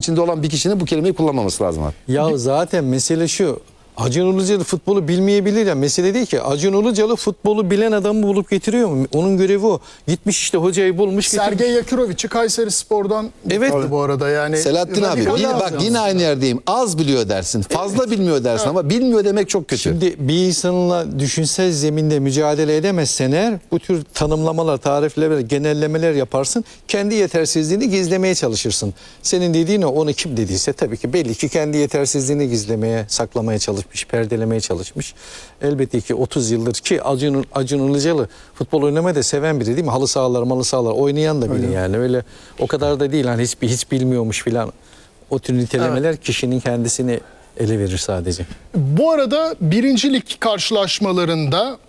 içinde olan bir kişinin bu kelimeyi kullanmaması lazım abi. Ya zaten mesele şu. Acun Ilıcalı futbolu bilmeyebilir ya. Mesele değil ki. Acun Ilıcalı futbolu bilen adamı bulup getiriyor mu? Onun görevi o. Gitmiş işte hocayı bulmuş. Sergey Yakirovic'i Kayserispor'dan Evet. bu arada yani. Selahattin abi bak yine aynı yerdeyim. Az biliyor dersin. Fazla bilmiyor dersin ama bilmiyor demek çok kötü. Şimdi bir insanla düşünsel zeminde mücadele edemezsen eğer bu tür tanımlamalar, tariflemeler, genellemeler yaparsın. Kendi yetersizliğini gizlemeye çalışırsın. Senin dediğin onu kim dediyse tabii ki belli ki kendi yetersizliğini gizlemeye, saklamaya çalışmış, perdelemeye çalışmış. Elbette ki 30 yıldır ki Acun Ilıcalı futbol oynamayı da seven biri değil mi? Halı sahalar oynayan da biri yani. Öyle o kadar da değil hani hiç bilmiyormuş filan. O tür nitelemeler kişinin kendisini ele verir sadece. Bu arada birincilik karşılaşmalarında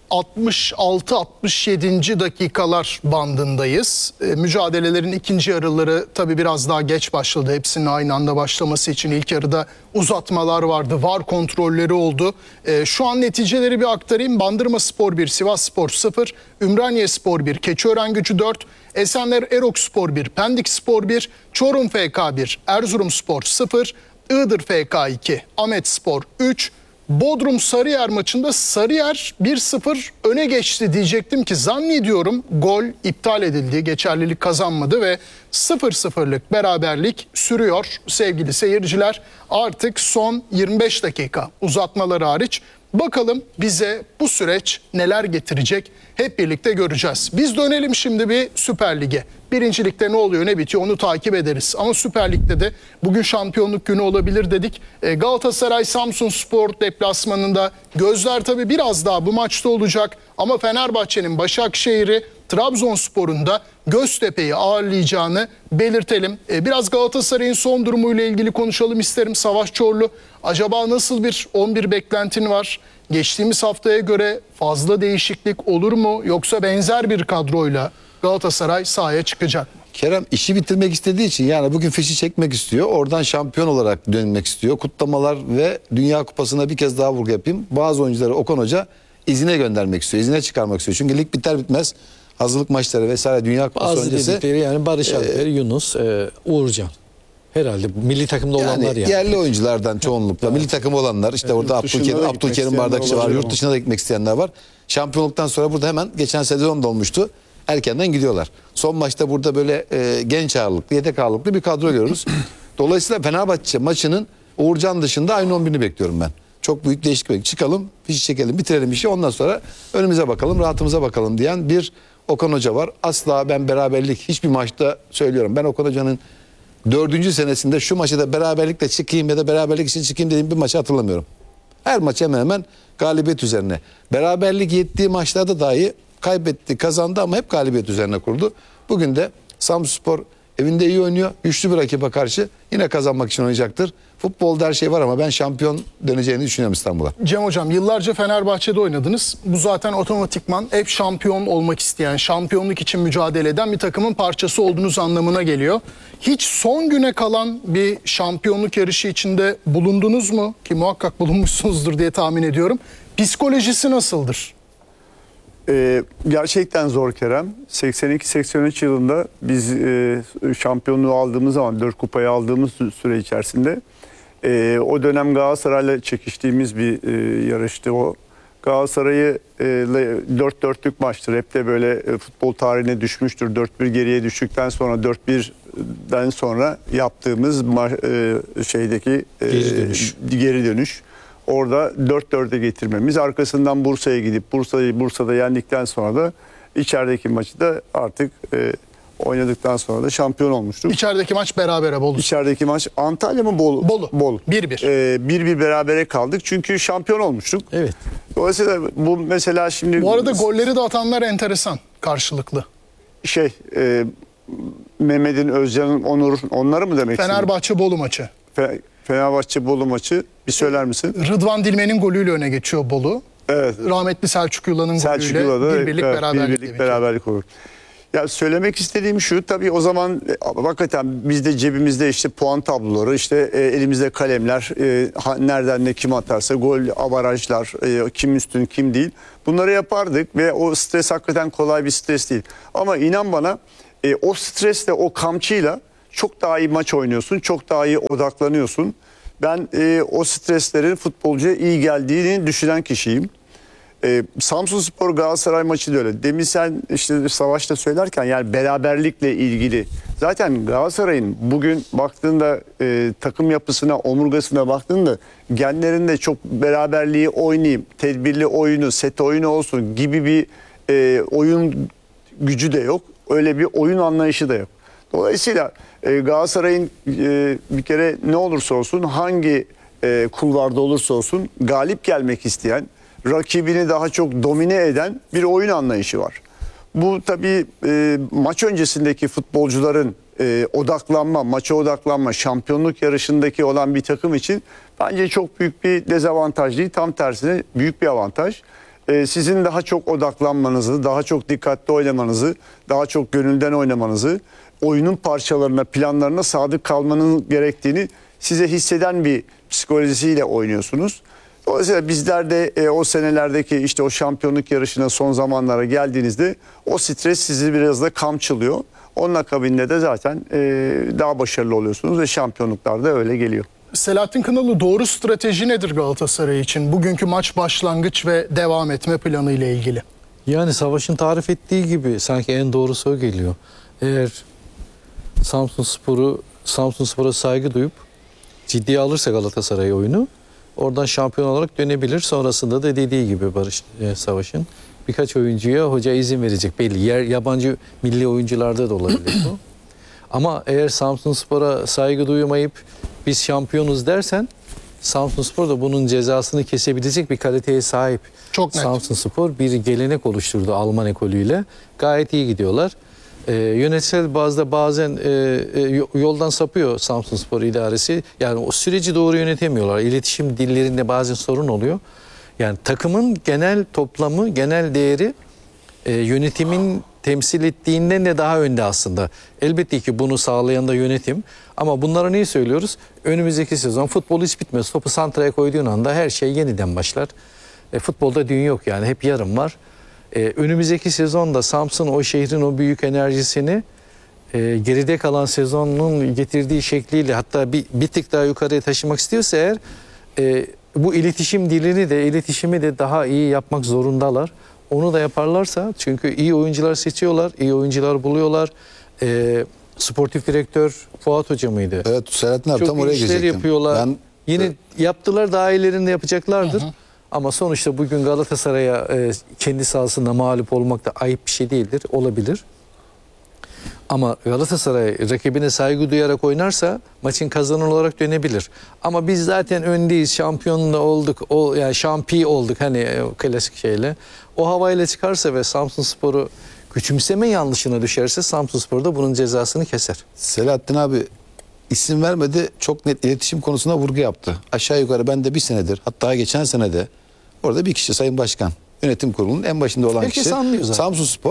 66-67. dakikalar bandındayız. Mücadelelerin ikinci yarıları tabii biraz daha geç başladı. Hepsinin aynı anda başlaması için ilk yarıda uzatmalar vardı. VAR kontrolleri oldu. Şu an neticeleri bir aktarayım. Bandırmaspor 1, Sivasspor 0, Ümraniyespor 1, Keçiörengücü 4, Esenler Erokspor 1, Pendikspor 1, Çorum FK 1, Erzurumspor 0, Iğdır FK 2, Ahmetspor 3, Bodrum Sarıyer maçında Sarıyer 1-0 öne geçti diyecektim ki zannediyorum gol iptal edildi. Geçerlilik kazanmadı ve 0-0'lık beraberlik sürüyor sevgili seyirciler. Artık son 25 dakika uzatmaları hariç. Bakalım bize bu süreç neler getirecek hep birlikte göreceğiz. Biz dönelim şimdi bir Süper Lig'e. Birincilikte ne oluyor ne bitiyor onu takip ederiz. Ama Süper Lig'de de bugün şampiyonluk günü olabilir dedik. Galatasaray Samsunspor deplasmanında gözler tabii biraz daha bu maçta olacak. Ama Fenerbahçe'nin Başakşehir'i, Trabzonspor'un da Göztepe'yi ağırlayacağını belirtelim. Biraz Galatasaray'ın son durumuyla ilgili konuşalım isterim. Savaş Çorlu, acaba nasıl bir 11 beklentin var? Geçtiğimiz haftaya göre fazla değişiklik olur mu? Yoksa benzer bir kadroyla Galatasaray sahaya çıkacak mı? Kerem işi bitirmek istediği için yani bugün fişi çekmek istiyor. Oradan şampiyon olarak dönmek istiyor. Kutlamalar ve Dünya Kupası'na bir kez daha vurgu yapayım. Bazı oyuncuları Okan Hoca izine göndermek istiyor. İzine çıkarmak istiyor. Çünkü lig biter bitmez hazırlık maçları vesaire Dünya Kupası Bazı öncesi. dedikleri yani Barış Alper, Yunus, Uğurcan. Herhalde milli takımda olanlar yani. Yerli oyunculardan çoğunlukla milli takım olanlar işte orada Abdülkerim Bardakçı var. Yurt dışına da gitmek isteyenler var. Şampiyonluktan sonra burada hemen geçen sezon da olmuştu. Erkenden gidiyorlar. Son maçta burada böyle genç ağırlıklı, yedek ağırlıklı bir kadro görüyoruz. Dolayısıyla Fenerbahçe maçının Uğurcan dışında aynı 11'ini bekliyorum ben. Çok büyük değişiklik bekliyorum. Çıkalım, fişi çekelim, bitirelim işi. Ondan sonra önümüze bakalım, rahatımıza bakalım diyen bir Okan Hoca var. Asla ben beraberlik hiçbir maçta söylüyorum. Ben Okan Hoca'nın 4. senesinde şu maçta da beraberlikle çıkayım ya da beraberlik için çıkayım dediğim bir maçı hatırlamıyorum. Her maç hemen hemen galibiyet üzerine. Beraberlik yettiği maçlarda dahi kaybetti, kazandı ama hep galibiyet üzerine kurdu. Bugün de Samsunspor evinde iyi oynuyor. Güçlü bir rakibe karşı yine kazanmak için oynayacaktır. Futbolda her şey var ama ben şampiyon döneceğini düşünüyorum İstanbul'a. Cem Hocam yıllarca Fenerbahçe'de oynadınız. Bu zaten otomatikman hep şampiyon olmak isteyen, şampiyonluk için mücadele eden bir takımın parçası olduğunuz anlamına geliyor. Hiç son güne kalan bir şampiyonluk yarışı içinde bulundunuz mu? Ki muhakkak bulunmuşsunuzdur diye tahmin ediyorum. Psikolojisi nasıldır? Gerçekten zor Kerem. 82-83 yılında biz şampiyonluğu aldığımız zaman 4 kupayı aldığımız süre içerisinde o dönem Galatasaray'la çekiştiğimiz bir yarıştı o. Galatasaray'ı 4-4'lük maçtır. Hep de böyle futbol tarihine düşmüştür. 4-1 geriye düştükten sonra 4-1'den sonra yaptığımız geri dönüş. Orada 4-4'e getirmemiz. Arkasından Bursa'ya gidip Bursa'da yendikten sonra da içerideki maçı da artık oynadıktan sonra da şampiyon olmuştuk. İçerideki maç berabere Bolu. İçerideki maç Antalya mı Bolu? Bolu. 1-1. 1-1 berabere kaldık çünkü şampiyon olmuştuk. Evet. Dolayısıyla bu mesela şimdi... Bu arada golleri de atanlar enteresan karşılıklı. Mehmet'in, Özcan'ın, Onur onları mı demek istiyorsun? Fenerbahçe Bolu maçı. Fenerbahçe Bolu maçı bir söyler misin? Rıdvan Dilmen'in golüyle öne geçiyor Bolu. Evet. Rahmetli Selçuk Yula'nın golüyle bir birlik beraberlik olur. Ya söylemek istediğim şu, tabii o zaman hakikaten bizde cebimizde işte puan tabloları, işte elimizde kalemler, nereden ne kim atarsa gol, avarajlar, kim üstün kim değil. Bunları yapardık ve o stres hakikaten kolay bir stres değil. Ama inan bana o stresle, o kamçıyla çok daha iyi maç oynuyorsun, çok daha iyi odaklanıyorsun. Ben o streslerin futbolcuya iyi geldiğini düşünen kişiyim. Samsunspor Galatasaray maçı da öyle. Demin sen işte Savaş'ta söylerken yani beraberlikle ilgili. Zaten Galatasaray'ın bugün baktığında takım yapısına, omurgasına baktığında genlerinde çok beraberliği oynayayım, tedbirli oyunu, set oyunu olsun gibi bir oyun gücü de yok. Öyle bir oyun anlayışı da yok. Dolayısıyla Galatasaray'ın bir kere ne olursa olsun, hangi kulvarda olursa olsun galip gelmek isteyen, rakibini daha çok domine eden bir oyun anlayışı var. Bu tabii maç öncesindeki futbolcuların odaklanma, maça odaklanma, şampiyonluk yarışındaki olan bir takım için bence çok büyük bir dezavantaj değil. Tam tersine büyük bir avantaj. Sizin daha çok odaklanmanızı, daha çok dikkatli oynamanızı, daha çok gönülden oynamanızı, oyunun parçalarına, planlarına sadık kalmanın gerektiğini size hisseden bir psikolojisiyle oynuyorsunuz. Dolayısıyla bizler de o senelerdeki işte o şampiyonluk yarışına son zamanlara geldiğinizde o stres sizi biraz da kamçılıyor. Onun akabinde de zaten daha başarılı oluyorsunuz ve şampiyonluklar da öyle geliyor. Selahattin Kınalı, doğru strateji nedir Galatasaray için? Bugünkü maç başlangıç ve devam etme planı ile ilgili. Yani Savaş'ın tarif ettiği gibi sanki en doğrusu o geliyor. Eğer Samsunspor'a saygı duyup ciddiye alırsa Galatasaray oyunu, oradan şampiyon olarak dönebilir. Sonrasında da dediği gibi Barış Savaş'ın birkaç oyuncuya hoca izin verecek. Belli yabancı milli oyuncularda da olabilir bu. Ama eğer Samsunspor'a saygı duymayıp biz şampiyonuz dersen, Samsunspor da bunun cezasını kesebilecek bir kaliteye sahip. Çok net. Samsunspor bir gelenek oluşturdu Alman ekolüyle. Gayet iyi gidiyorlar. Yönetsel bazda bazen yoldan sapıyor Samsunspor idaresi. Yani o süreci doğru yönetemiyorlar. İletişim dillerinde bazen sorun oluyor. Yani takımın genel toplamı, genel değeri yönetimin temsil ettiğinden de daha önde aslında. Elbette ki bunu sağlayan da yönetim. Ama bunlara neyi söylüyoruz? Önümüzdeki sezon futbol hiç bitmez. Topu santraya koyduğun anda her şey yeniden başlar. Futbolda düğün yok yani. Hep yarım var. Önümüzdeki sezonda Samsun o şehrin o büyük enerjisini geride kalan sezonun getirdiği şekliyle, hatta bir tık daha yukarıya taşımak istiyorsa eğer, bu iletişim iletişimi de daha iyi yapmak zorundalar. Onu da yaparlarsa, çünkü iyi oyuncular seçiyorlar, iyi oyuncular buluyorlar. Sportif direktör Fuat Hoca mıydı? Evet, Selahattin abi Çok tam oraya iyi işler gelecektim. yapıyorlar. Yine yaptılar, daha iyilerini de yapacaklardır. Ama sonuçta bugün Galatasaray'a kendi sahasında mağlup olmak da ayıp bir şey değildir. Olabilir. Ama Galatasaray rakibine saygı duyarak oynarsa maçın kazananı olarak dönebilir. Ama biz zaten öndeyiz, şampiyon da olduk, yani şampiyon olduk hani klasik şeyle. O havayla çıkarsa ve Samsunspor'u küçümseme yanlışına düşerse, Samsunspor da bunun cezasını keser. Selahattin abi isim vermedi, çok net iletişim konusuna vurgu yaptı. Aşağı yukarı ben de bir senedir, hatta geçen senede orada bir kişi, Sayın Başkan, yönetim kurulunun en başında olan Herkes kişi. anlıyor zaten. Samsunspor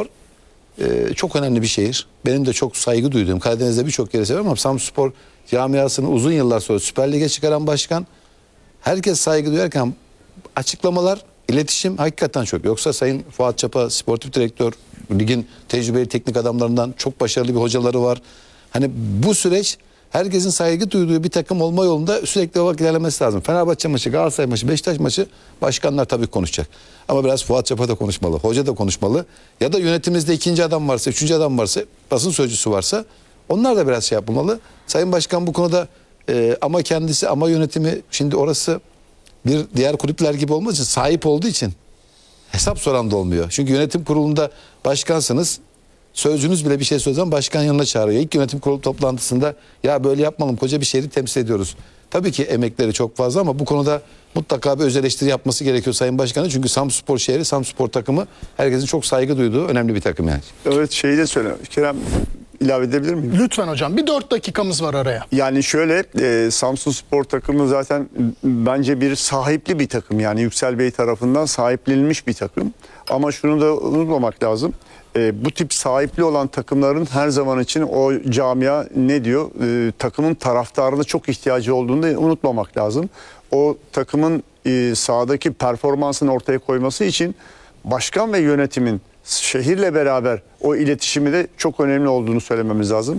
çok önemli bir şehir. Benim de çok saygı duyduğum, Karadeniz'de birçok yere severim ama Samsunspor camiasını uzun yıllar sonra Süper Lig'e çıkaran başkan. Herkes saygı duyarken açıklamalar, iletişim hakikaten çok. Yoksa Sayın Fuat Çapa, sportif direktör, ligin tecrübeli teknik adamlarından, çok başarılı bir hocaları var. Hani bu süreç herkesin saygı duyduğu bir takım olma yolunda sürekli olarak ilerlemesi lazım. Fenerbahçe maçı, Galatasaray maçı, Beşiktaş maçı başkanlar tabii konuşacak. Ama biraz Fuat Çapa da konuşmalı, hoca da konuşmalı. Ya da yönetimimizde ikinci adam varsa, üçüncü adam varsa, basın sözcüsü varsa onlar da biraz şey yapmalı. Sayın Başkan bu konuda ama kendisi ama yönetimi, şimdi orası bir diğer kulüpler gibi olmadığı için, sahip olduğu için hesap soran da olmuyor. Çünkü yönetim kurulunda başkansınız. Sözcünüz bile bir şey söylesen başkan yanına çağırıyor. İlk yönetim kurulu toplantısında ya böyle yapmalım, koca bir şehri temsil ediyoruz. Tabii ki emekleri çok fazla ama bu konuda mutlaka bir öz eleştiri yapması gerekiyor Sayın Başkan'ın. Çünkü Samsunspor şehri, Samsunspor takımı herkesin çok saygı duyduğu önemli bir takım yani. Evet, şeyi de söyle. Kerem, ilave edebilir miyim? Lütfen hocam, bir 4 dakikamız var araya. Yani şöyle, Samsunspor takımı zaten bence bir sahipli bir takım. Yani Yüksel Bey tarafından sahiplenilmiş bir takım. Ama şunu da unutmamak lazım. Bu tip sahipli olan takımların her zaman için o camia ne diyor? Takımın taraftarına çok ihtiyacı olduğunu da unutmamak lazım. O takımın sahadaki performansını ortaya koyması için başkan ve yönetimin şehirle beraber o iletişimi de çok önemli olduğunu söylememiz lazım.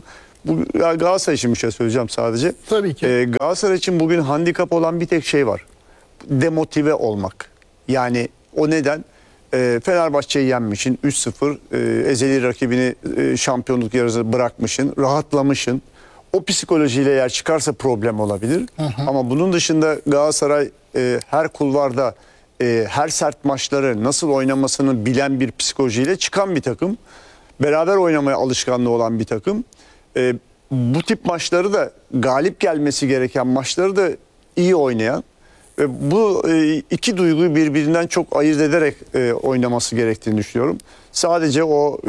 Galatasaray için bir şey söyleyeceğim sadece. Tabii ki. Galatasaray için bugün handikap olan bir tek şey var. Demotive olmak. Yani o neden? Fenerbahçe'yi yenmişsin 3-0, ezeli rakibini şampiyonluk yarısı bırakmışsın, rahatlamışsın. O psikolojiyle eğer çıkarsa problem olabilir. Ama bunun dışında Galatasaray her kulvarda her sert maçları nasıl oynamasını bilen bir psikolojiyle çıkan bir takım. Beraber oynamaya alışkanlığı olan bir takım. Bu tip maçları da galip gelmesi gereken maçları da iyi oynayan. Bu iki duyguyu birbirinden çok ayırt ederek oynaması gerektiğini düşünüyorum. Sadece o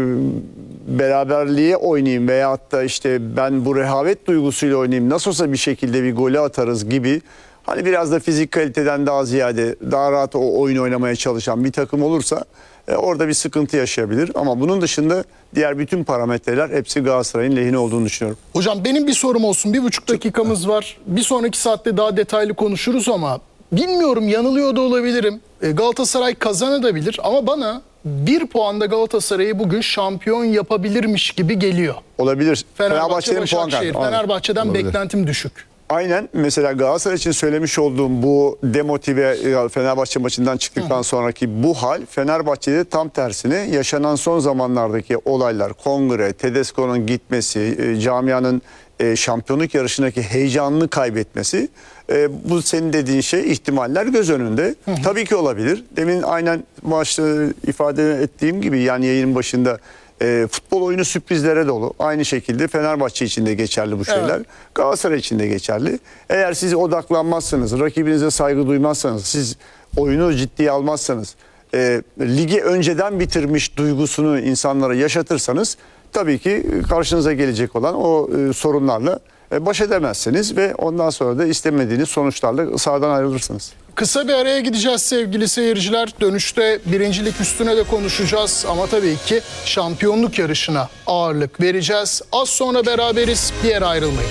beraberliğe oynayayım veyahut da işte ben bu rehavet duygusuyla oynayayım, nasıl olsa bir şekilde bir golü atarız gibi, hani biraz da fizik kaliteden daha ziyade daha rahat o oyun oynamaya çalışan bir takım olursa orada bir sıkıntı yaşayabilir. Ama bunun dışında diğer bütün parametreler hepsi Galatasaray'ın lehine olduğunu düşünüyorum. Hocam benim bir sorum olsun. 1,5 dakikamız var. Bir sonraki saatte daha detaylı konuşuruz ama bilmiyorum, yanılıyor da olabilirim. Galatasaray kazanabilir ama bana 1 puanda Galatasaray'ı bugün şampiyon yapabilirmiş gibi geliyor. Olabilir. Fenerbahçe, Fenerbahçe'nin puan Başakşehir. kaybı. Fenerbahçe'den Olabilir. beklentim düşük. Aynen, mesela Galatasaray için söylemiş olduğum bu demotive Fenerbahçe maçından çıktıktan sonraki bu hal, Fenerbahçe'de tam tersine yaşanan son zamanlardaki olaylar, kongre, Tedesco'nun gitmesi, camianın şampiyonluk yarışındaki heyecanını kaybetmesi, bu senin dediğin şey ihtimaller göz önünde. Tabii ki olabilir. Demin aynen başta ifade ettiğim gibi, yani yayının başında, futbol oyunu sürprizlere dolu. Aynı şekilde Fenerbahçe için de geçerli bu şeyler. Evet. Galatasaray için de geçerli. Eğer siz odaklanmazsanız, rakibinize saygı duymazsanız, siz oyunu ciddiye almazsanız, ligi önceden bitirmiş duygusunu insanlara yaşatırsanız, tabii ki karşınıza gelecek olan o sorunlarla baş edemezsiniz ve ondan sonra da istemediğiniz sonuçlarla sahadan ayrılırsınız. Kısa bir araya gideceğiz sevgili seyirciler. Dönüşte birincilik üstüne de konuşacağız ama tabii ki şampiyonluk yarışına ağırlık vereceğiz. Az sonra beraberiz, bir yere ayrılmayın.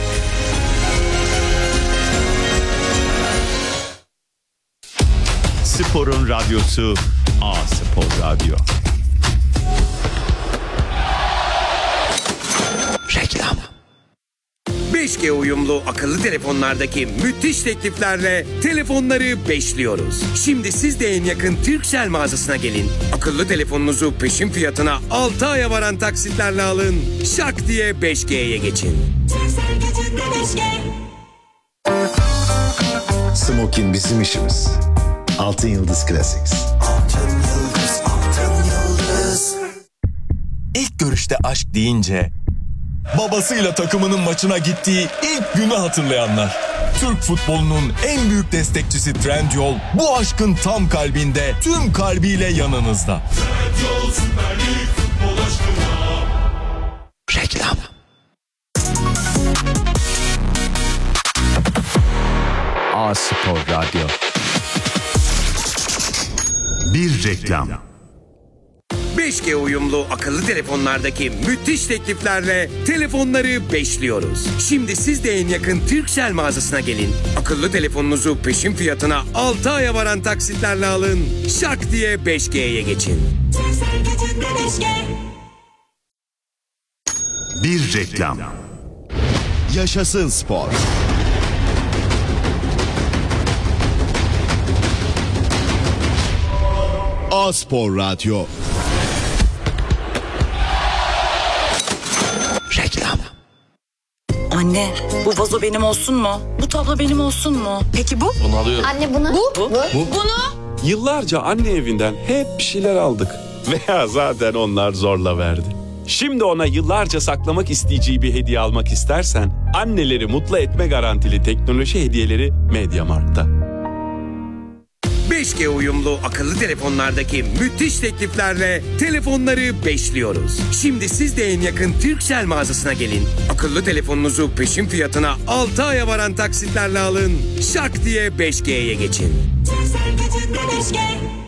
Sporun radyosu A-Spor Radyo. Reklam. 5G uyumlu akıllı telefonlardaki müthiş tekliflerle telefonları beşliyoruz. Şimdi siz de en yakın Turkcell mağazasına gelin. Akıllı telefonunuzu peşin fiyatına 6 aya varan taksitlerle alın. Şak diye 5G'ye geçin. Smokin bizim işimiz. Altın Yıldız Classics. İlk görüşte aşk deyince babasıyla takımının maçına gittiği ilk günü hatırlayanlar. Türk futbolunun en büyük destekçisi Trendyol bu aşkın tam kalbinde, tüm kalbiyle yanınızda. Trendyol Süper Lig futbol aşkına. Reklam. A-Spor Radyo. Bir reklam. 5G uyumlu akıllı telefonlardaki müthiş tekliflerle telefonları beşliyoruz. Şimdi siz de en yakın Turkcell mağazasına gelin. Akıllı telefonunuzu peşin fiyatına 6 aya varan taksitlerle alın. Şak diye 5G'ye geçin. Bir reklam. Yaşasın spor. A-Spor Radyo. Reklam. Anne, bu vazo benim olsun mu? Bu tablo benim olsun mu? Peki bu? Anne bunu. Bunu? Yıllarca anne evinden hep bir şeyler aldık. Veya zaten onlar zorla verdi. Şimdi ona yıllarca saklamak isteyeceği bir hediye almak istersen, anneleri mutlu etme garantili teknoloji hediyeleri MediaMarkt'ta. 5G uyumlu akıllı telefonlardaki müthiş tekliflerle telefonları beşliyoruz. Şimdi siz de en yakın Turkcell mağazasına gelin. Akıllı telefonunuzu peşin fiyatına 6 aya varan taksitlerle alın. Şak diye 5G'ye geçin.